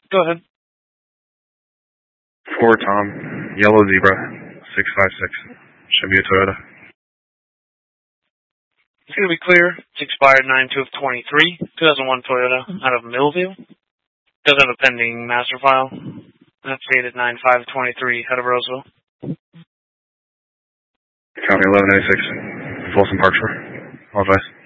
Go ahead. Ford Tom, Yellow Zebra, 656. Should be a Toyota. It's going to be clear. It's expired 9/2 of 23, 2001 Toyota out of Millville. Does have a pending master file. That's dated 9/5/23 out of Roseville. Copy 1196. Folsom Park Shore. All advice.